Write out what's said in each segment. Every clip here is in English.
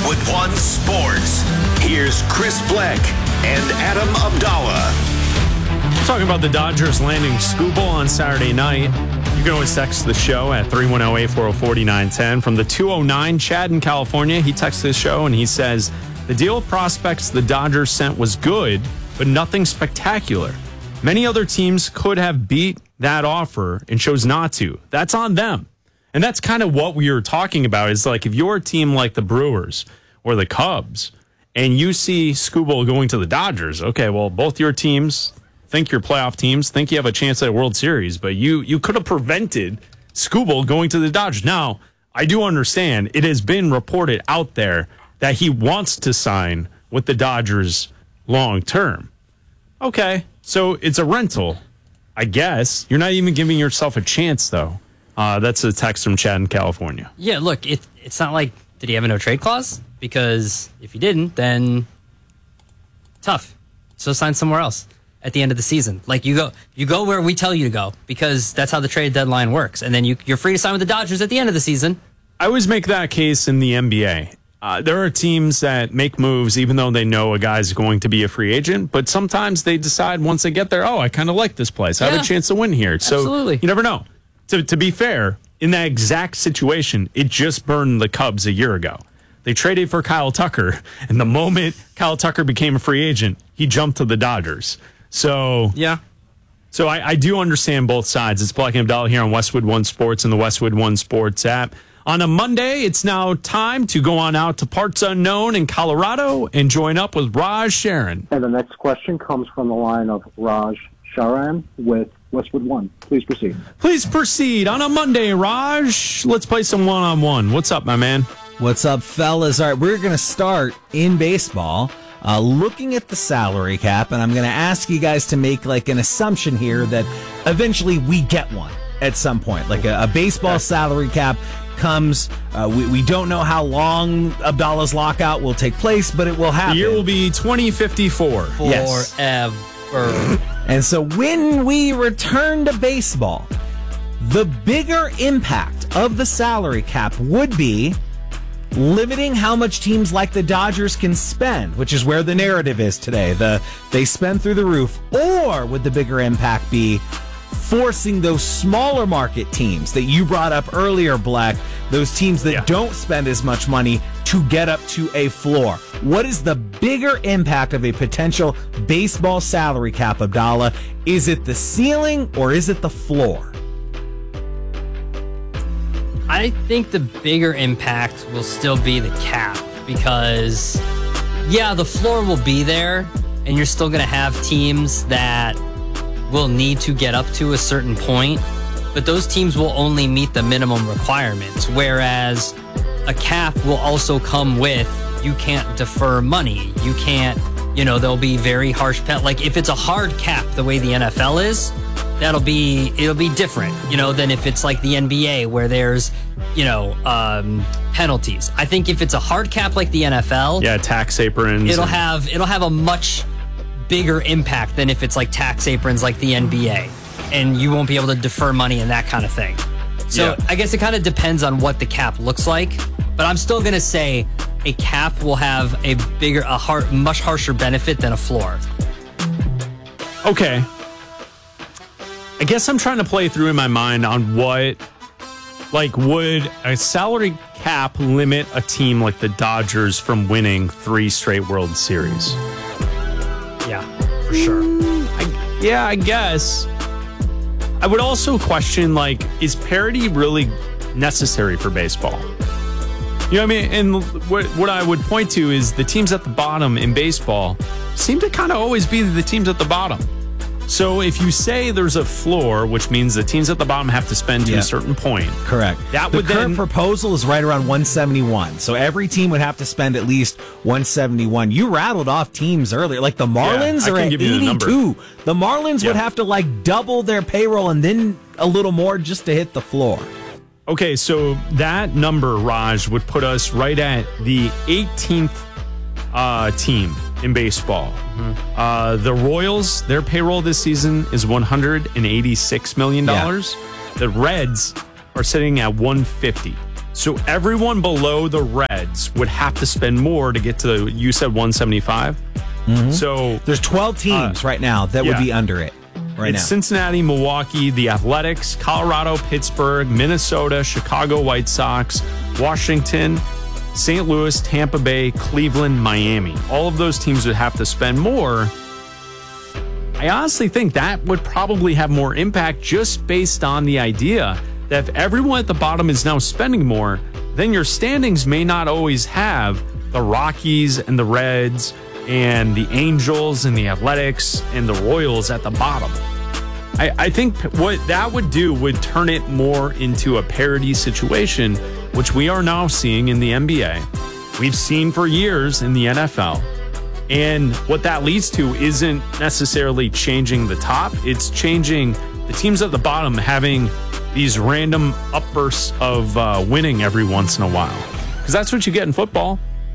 Westwood One Sports. Here's Chris Bleck and Adam Abdallah. Talking about the Dodgers landing Skubal on Saturday night. You can always text the show at 310-840-4910. From the 209, Chad in California, he texts this show and he says, the deal of prospects the Dodgers sent was good, but nothing spectacular. Many other teams could have beat that offer and chose not to. That's on them. And that's kind of what we were talking about is like if you're a team like the Brewers or the Cubs and you see Skubal going to the Dodgers, okay, well, both your teams think you're playoff teams, think you have a chance at a World Series, but you could have prevented Skubal going to the Dodgers. Now, I do understand it has been reported out there that he wants to sign with the Dodgers long term. Okay, so it's a rental, I guess. You're not even giving yourself a chance, though. That's a text from Chad in California. Yeah, look, it's not like, did he have a no-trade clause? Because if he didn't, then tough. So sign somewhere else at the end of the season. Like, you go where we tell you to go, because that's how the trade deadline works. And then you're free to sign with the Dodgers at the end of the season. I always make that case in the NBA. There are teams that make moves even though they know a guy's going to be a free agent, but sometimes they decide once they get there, oh, I kind of like this place. I have a chance to win here. So absolutely. You never know. To be fair, in that exact situation, it just burned the Cubs a year ago. They traded for Kyle Tucker, and the moment Kyle Tucker became a free agent, he jumped to the Dodgers. So yeah. So I do understand both sides. It's Bleck and Abdallah here on Westwood One Sports and the Westwood One Sports app. On a Monday, it's now time to go on out to parts unknown in Colorado and join up with Raj Sharon. And the next question comes from the line of Raj Sharan with Westwood One. Please proceed. Please proceed. On a Monday, Raj, let's play some one-on-one. What's up, my man? What's up, fellas? All right, we're going to start in baseball, looking at the salary cap, and I'm going to ask you guys to make like an assumption here that eventually we get one at some point, like a baseball salary cap comes. We don't know how long Abdallah's lockout will take place, but it will happen. The year will be 2054. Yes. Forever. And so when we return to baseball, the bigger impact of the salary cap would be limiting how much teams like the Dodgers can spend, which is where the narrative is today. They spend through the roof. Or would the bigger impact be forcing those smaller market teams that you brought up earlier, Black, those teams that don't spend as much money to get up to a floor? What is the bigger impact of a potential baseball salary cap, Abdallah? Is it the ceiling or is it the floor? I think the bigger impact will still be the cap because, yeah, the floor will be there and you're still going to have teams that will need to get up to a certain point, but those teams will only meet the minimum requirements, whereas a cap will also come with, you can't defer money. You can't, there'll be very harsh like if it's a hard cap the way the NFL is, it'll be different, than if it's like the NBA where there's, penalties. I think if it's a hard cap like the NFL, tax aprons, it'll have a much bigger impact than if it's like tax aprons like the NBA, and you won't be able to defer money and that kind of thing. So I guess it kind of depends on what the cap looks like, but I'm still going to say a cap will have much harsher benefit than a floor. Okay. I guess I'm trying to play through in my mind on would a salary cap limit a team like the Dodgers from winning 3 straight World Series? Yeah, for sure. I guess. I would also question, is parity really necessary for baseball? You know what I mean? And what I would point to is the teams at the bottom in baseball seem to kind of always be the teams at the bottom. So if you say there's a floor, which means the teams at the bottom have to spend to a certain point. Correct. The current proposal is right around 171. So every team would have to spend at least 171. You rattled off teams earlier. Like the Marlins are at 82. The Marlins would have to double their payroll and then a little more just to hit the floor. Okay, so that number, Raj, would put us right at the 18th team in baseball. Mm-hmm. The Royals, their payroll this season is $186 million. The Reds are sitting at $150. So everyone below the Reds would have to spend more to get to, you said 175? So There's 12 teams right now that would be under it right it's now. Cincinnati, Milwaukee, the Athletics, Colorado, Pittsburgh, Minnesota, Chicago White Sox, Washington, St. Louis, Tampa Bay, Cleveland, Miami. All of those teams would have to spend more. I honestly think that would probably have more impact just based on the idea that if everyone at the bottom is now spending more, then your standings may not always have the Rockies and the Reds and the Angels and the Athletics and the Royals at the bottom. I think what that would do would turn it more into a parity situation, which we are now seeing in the NBA. We've seen for years in the NFL. And what that leads to isn't necessarily changing the top. It's changing the teams at the bottom having these random upbursts of winning every once in a while. Because that's what you get in football.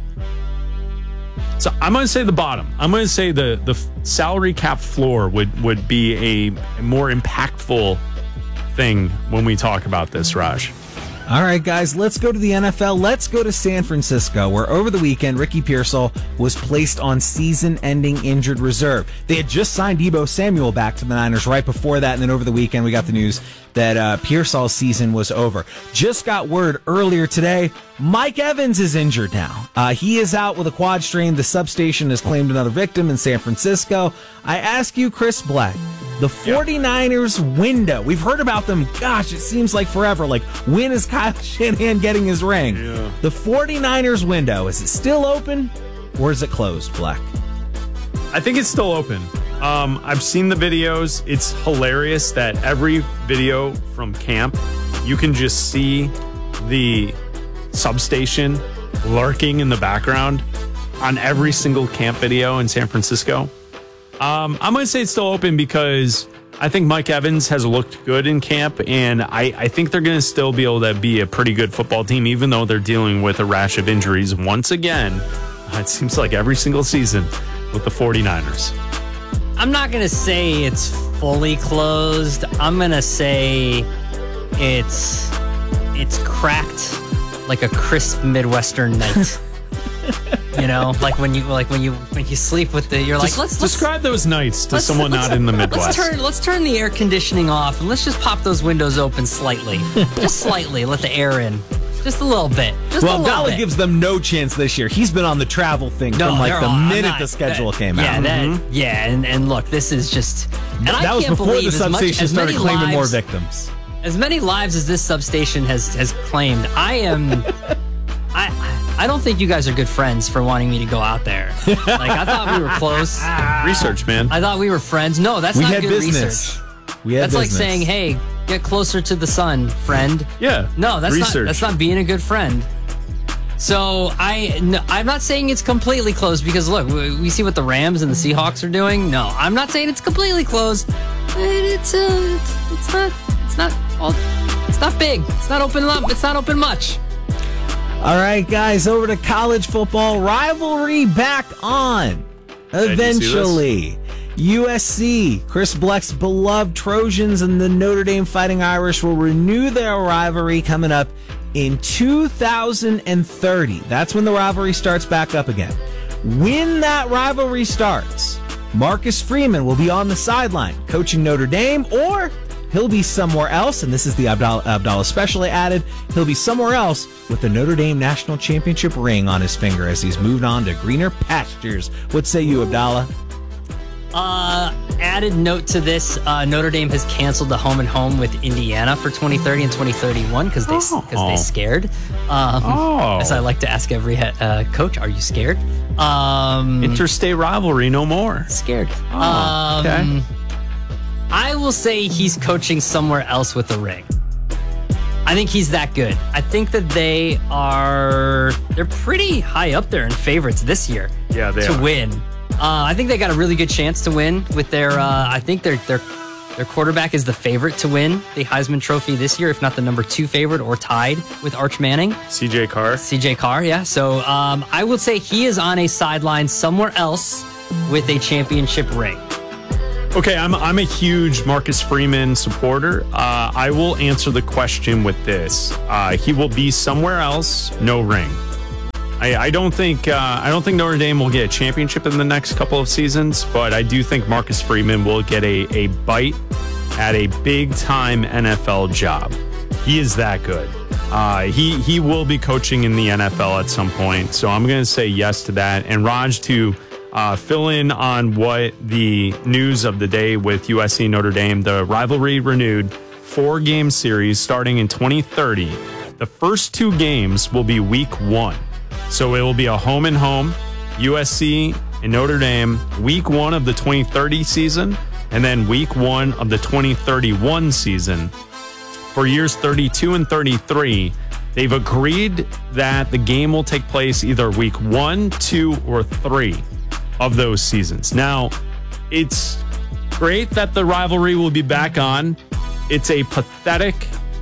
So I'm going to say the bottom. I'm going to say the salary cap floor would be a more impactful thing when we talk about this, Raj. All right, guys, let's go to the NFL. Let's go to San Francisco, where over the weekend, Ricky Pearsall was placed on season-ending injured reserve. They had just signed Deebo Samuel back to the Niners right before that, and then over the weekend, we got the news that Pearsall's season was over. Just got word earlier today, Mike Evans is injured now. He is out with a quad strain. The substation has claimed another victim in San Francisco. I ask you, Chris Black, the 49ers window. We've heard about them, gosh, it seems like forever. Like, when is Kyle Shanahan getting his ring? Yeah. The 49ers window, is it still open or is it closed, Black? I think it's still open. I've seen the videos. It's hilarious that every video from camp, you can just see the substation lurking in the background on every single camp video in San Francisco. I'm going to say it's still open because I think Mike Evans has looked good in camp, and I think they're going to still be able to be a pretty good football team, even though they're dealing with a rash of injuries once again. It seems like every single season with the 49ers. I'm not going to say it's fully closed. I'm going to say it's cracked like a crisp Midwestern night. You know, like when you sleep with you're like, let's describe those nights to someone not in the Midwest. Let's turn the air conditioning off and let's just pop those windows open slightly, just slightly. Let the air in, just a little bit. Well, Abdallah gives them no chance this year. He's been on the travel thing from like the minute the schedule came out. And look, this is just. And that was before the substation started claiming more victims. As many lives as this substation has claimed, I don't think you guys are good friends for wanting me to go out there. Like, I thought we were close. Research, man. I thought we were friends. No, that's not good research. That's like saying, hey, get closer to the sun, friend. Yeah. No, that's not being a good friend. So I'm not saying it's completely closed because look, we see what the Rams and the Seahawks are doing. No, I'm not saying it's completely closed. It's not big. It's not open up. It's not open much. All right, guys, over to college football. Rivalry back on. Eventually. USC, Chris Black's beloved Trojans and the Notre Dame Fighting Irish will renew their rivalry coming up in 2030. That's when the rivalry starts back up again. When that rivalry starts, Marcus Freeman will be on the sideline coaching Notre Dame, or he'll be somewhere else, and this is the Abdallah specially added, he'll be somewhere else with the Notre Dame National Championship ring on his finger as he's moved on to greener pastures. What say you, Abdallah? Added note to this, Notre Dame has canceled the home and home with Indiana for 2030 and 2031 because they scared. As I like to ask every coach, are you scared? Interstate rivalry, no more. Scared. Okay. I will say he's coaching somewhere else with a ring. I think he's that good. I think that they're pretty high up there in favorites this year. Yeah, they to are. win. I think they got a really good chance to win with their. I think their quarterback is the favorite to win the Heisman Trophy this year, if not the number 2 favorite or tied with Arch Manning. CJ Carr, yeah. So I would say he is on a sideline somewhere else with a championship ring. Okay, I'm a huge Marcus Freeman supporter. I will answer the question with this: he will be somewhere else, no ring. I don't think Notre Dame will get a championship in the next couple of seasons, but I do think Marcus Freeman will get a bite at a big time NFL job. He is that good. He will be coaching in the NFL at some point, so I'm going to say yes to that. And Raj, to fill in on what the news of the day with USC Notre Dame, the rivalry renewed, 4-game series starting in 2030. The first 2 games will be week 1. So it will be a home and home, USC and Notre Dame, week 1 of the 2030 season, and then week 1 of the 2031 season. For years 32 and 33, they've agreed that the game will take place either week 1, 2, or 3 of those seasons. Now, it's great that the rivalry will be back on. It's a pathetic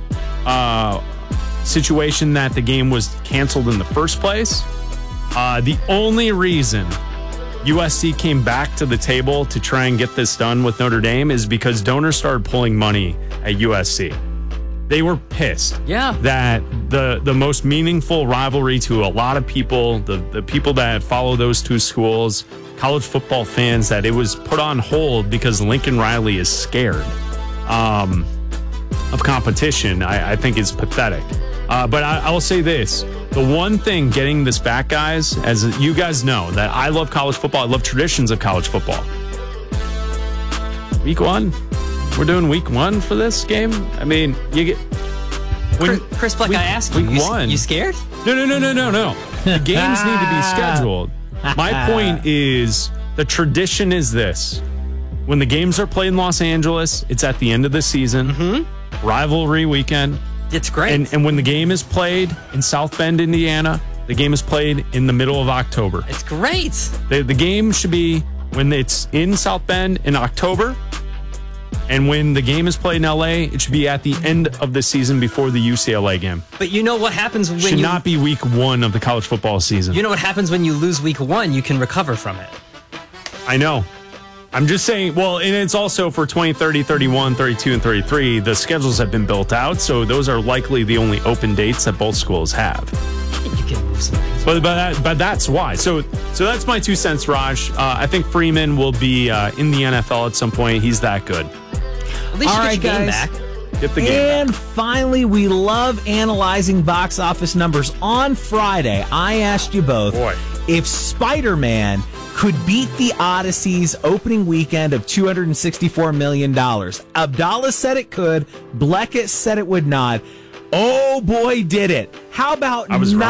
situation that the game was canceled in the first place. The only reason USC came back to the table to try and get this done with Notre Dame is because donors started pulling money at USC. They were pissed that the most meaningful rivalry to a lot of people, the people that follow those two schools, college football fans, that it was put on hold because Lincoln Riley is scared of competition, I think is pathetic. But I will say this. The one thing getting this back, guys, as you guys know, that I love college football. I love traditions of college football. Week 1. We're doing week 1 for this game. I mean, you get... Chris Black, I asked you, you scared? No. The games need to be scheduled. My point is, the tradition is this. When the games are played in Los Angeles, it's at the end of the season. Mm-hmm. Rivalry weekend. It's great. And when the game is played in South Bend, Indiana, the game is played in the middle of October. It's great. The game should be when it's in South Bend in October. And when the game is played in LA, it should be at the end of the season before the UCLA game. But you know what happens when should not be week 1 of the college football season. You know what happens when you lose week 1? You can recover from it. I know. I'm just saying, well, and it's also for 20, 30, 31, 32, and 33, the schedules have been built out, so those are likely the only open dates that both schools have. You can move some things. But that's why. So that's my 2 cents, Raj. I think Freeman will be in the NFL at some point. He's that good. At least you get your game back. Get the game and back. Finally, we love analyzing box office numbers. On Friday, I asked you both if Spider-Man could beat the Odyssey's opening weekend of $264 million. Abdallah said it could. Bleckett said it would not. Oh, boy, did it. How about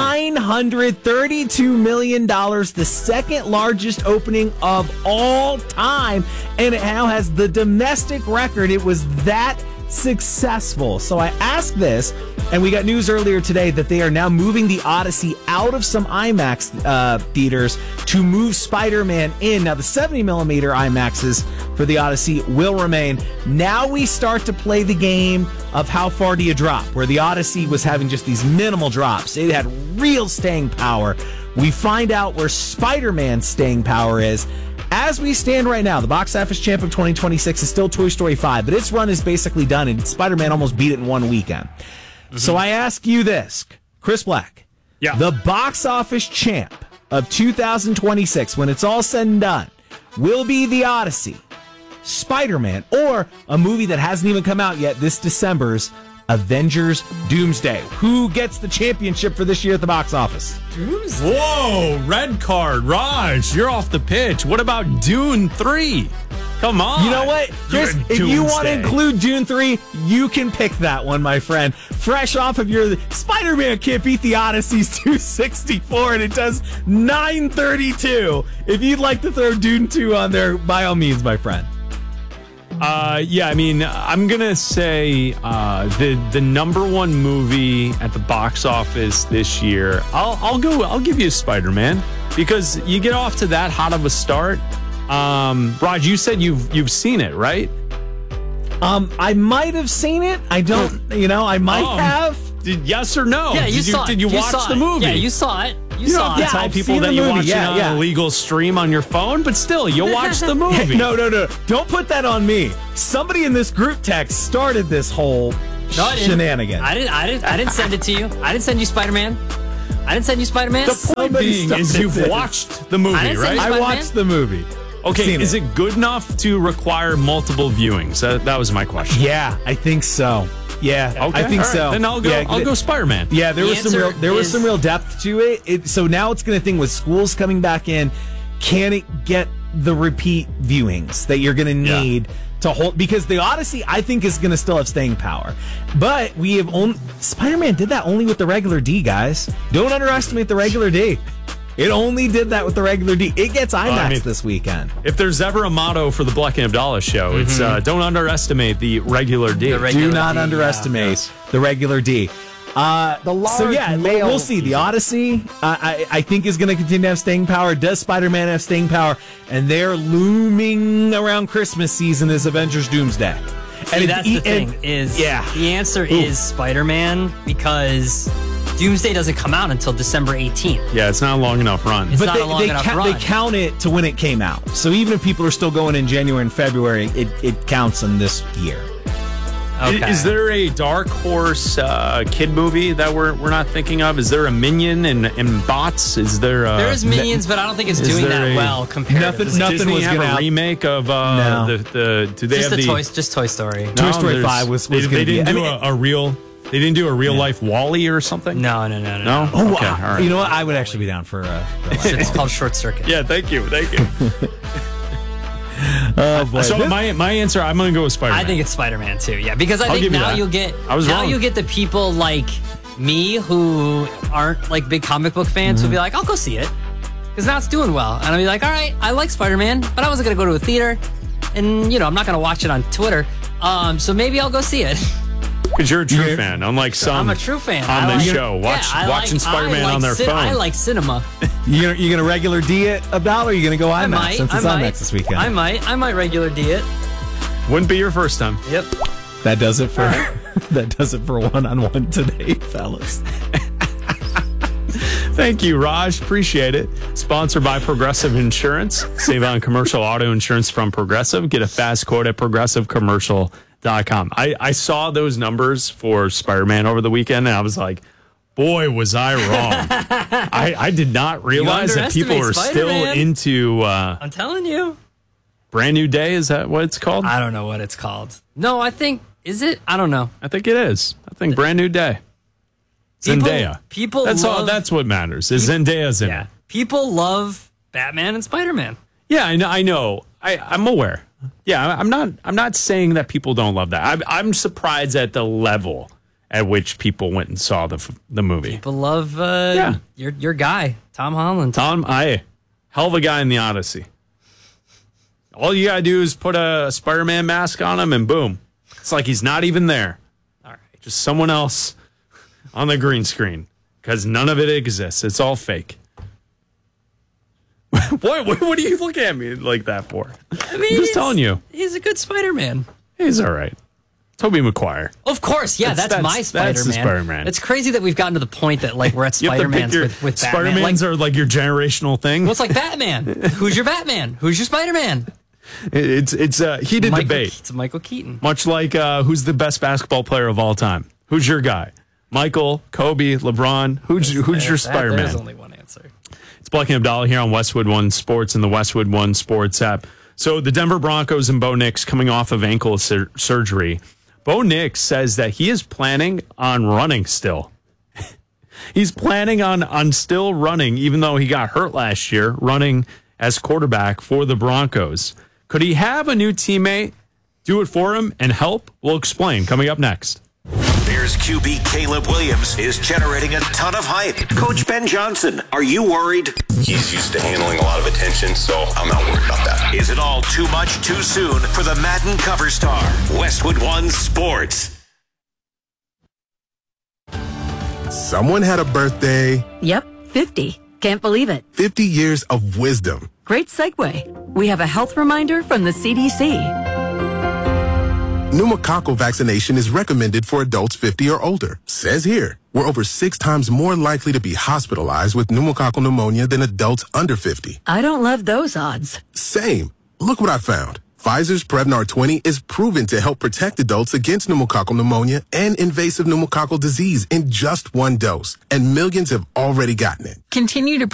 $932 million, the second largest opening of all time, and it now has the domestic record. It was that successful. So I asked this, and we got news earlier today that they are now moving the Odyssey out of some IMAX theaters to move Spider-Man in. Now, the 70mm IMAXs for the Odyssey will remain. Now we start to play the game of how far do you drop, where the Odyssey was having just these minimal drops. It had real staying power. We find out where Spider-Man's staying power is. As we stand right now, the box office champ of 2026 is still Toy Story 5, but its run is basically done, and Spider-Man almost beat it in one weekend. Mm-hmm. So I ask you this, Chris Black. Yeah. The box office champ of 2026, when it's all said and done, will be the Odyssey, Spider-Man, or a movie that hasn't even come out yet, this December's Avengers Doomsday. Who gets the championship for this year at the box office? Doomsday. Whoa, red card. Raj, you're off the pitch. What about Dune 3? Come on. You know what, Chris? If you want to include Dune 3, you can pick that one, my friend. Fresh off of your Spider-Man can't beat the Odyssey's 264, and it does 932. If you'd like to throw Dune 2 on there, by all means, my friend. Yeah, I mean, I'm gonna say the number 1 movie at the box office this year. I'll give you Spider-Man, because you get off to that hot of a start. Raj, you said you've seen it, right? I might have seen it. I don't. I might have. Yes or no? Yeah, you saw it. Did you watch the movie? Yeah, you saw it. You don't saw have to it. tell I've people seen that the you movie. watch it Yeah, on yeah. a legal stream on your phone, but still, you'll watch the movie. No. Don't put that on me. Somebody in this group text started this whole No, I didn't. shenanigan. I didn't send it to you. I didn't send you Spider-Man. I didn't send you Spider-Man. The point Somebody being is started you've this. watched the I movie, didn't say right? you- I Spider-Man? watched the movie. Okay, Seen is it good enough to require multiple viewings? That was my question. Yeah, I think so. Yeah, Okay, I think all right. so. Then I'll go Spider-Man. Yeah, there The was some real depth to it. So now it's going to think with schools coming back in, can it get the repeat viewings that you're going to need to hold? Because the Odyssey, I think, is going to still have staying power. But we have only Spider-Man did that only with the regular D, guys. Don't underestimate the regular D. It only did that with the regular D. It gets IMAX this weekend. If there's ever a motto for the Black and Abdallah show, it's don't underestimate the regular D. The regular Do not D, underestimate the regular D. So yeah, we'll see. The Odyssey, I think, is going to continue to have staying power. Does Spider-Man have staying power? And they're looming around Christmas season as Avengers Doomsday. See, that's the thing. The answer is Spider-Man because Doomsday doesn't come out until December 18th. Yeah, it's not a long enough run. It's not a long enough run. They count it to when it came out. So even if people are still going in January and February, it counts in this year. Okay. Is there a Dark Horse kid movie that we're not thinking of? Is there a Minion and Bots? Is there? There is Minions, but I don't think it's doing that well comparatively. Does Disney was have gonna a remake of No. Do they Just have just Toy Story. No, Toy Story there's- 5 was they, gonna they be- didn't I do mean- a real. They didn't do a real life Wall-E or something. No. No. Oh, Okay, all right. You know what? I would actually be down for It's called Short Circuit. Yeah, thank you. Oh boy. So my answer, I'm going to go with Spider-Man. I think it's Spider-Man too. Yeah, because I think give you now that. you'll get I was wrong. you'll get the people like me who aren't like big comic book fans who'll be like, I'll go see it because now it's doing well, and I'll be like, all right, I like Spider-Man, but I wasn't gonna go to a theater, and I'm not gonna watch it on Twitter. So maybe I'll go see it. Because you're a true fan, unlike some I'm a true fan. on I the like- show. Watching Spider-Man I like on their phone. I like cinema. You gonna regular D it about, or are you gonna go IMAX I since it's IMAX this weekend? I might regular D it. Wouldn't be your first time. Yep. That does it for one-on-one today, fellas. Thank you, Raj. Appreciate it. Sponsored by Progressive Insurance. Save on commercial auto insurance from Progressive. Get a fast quote at progressivecommercial.com. I saw those numbers for Spider-Man over the weekend, and I was like, boy, was I wrong. I did not realize that people underestimate were still Spider-Man. into I'm telling you. Brand New Day. Is that what it's called? I don't know what it's called. No, I think, is it? I don't know. I think it is. I think Brand New Day. Zendaya. People That's love, all. That's what matters. Is Zendaya's in it? People love Batman and Spider-Man. Yeah, I know. I'm aware. Yeah, I'm not saying that people don't love that. I'm surprised at the level at which people went and saw the movie. People love Yeah. your guy, Tom Holland. Tom, hell of a guy in the Odyssey. All you gotta do is put a Spider-Man mask on him, and boom, it's like he's not even there. All right. Just someone else on the green screen, because none of it exists. It's all fake. What are you looking at me like that for? I mean, I'm just telling you. He's a good Spider-Man. He's all right. Tobey Maguire. Of course, yeah, that's my Spider-Man. That's the Spider-Man. It's crazy that we've gotten to the point that like we're at You have to pick Spider-Man's your with Batman. Spider-Mans are like your generational thing. Well, it's like Batman. Who's your Batman? Who's your Spider-Man? It's a heated debate. It's Michael Keaton. Much like who's the best basketball player of all time? Who's your guy? Michael, Kobe, LeBron. Who's your There's Spider-Man? only one answer. It's Black and Abdallah here on Westwood One Sports and the Westwood One Sports app. So the Denver Broncos and Bo Nix coming off of ankle surgery. Bo Nix says that he is planning on running still. He's planning on still running, even though he got hurt last year, running as quarterback for the Broncos. Could he have a new teammate do it for him and help? We'll explain coming up next. Bears QB Caleb Williams is generating a ton of hype. Coach Ben Johnson, are you worried? He's used to handling a lot of attention, so I'm not worried about that. Is it all too much too soon for the Madden cover star? Westwood One Sports. Someone had a birthday. Yep, 50. Can't believe it. 50 years of wisdom. Great segue. We have a health reminder from the CDC. Pneumococcal vaccination is recommended for adults 50 or older. Says here, we're over 6 times more likely to be hospitalized with pneumococcal pneumonia than adults under 50. I don't love those odds. Same. Look what I found. Pfizer's Prevnar 20 is proven to help protect adults against pneumococcal pneumonia and invasive pneumococcal disease in just 1 dose. And millions have already gotten it. Continue to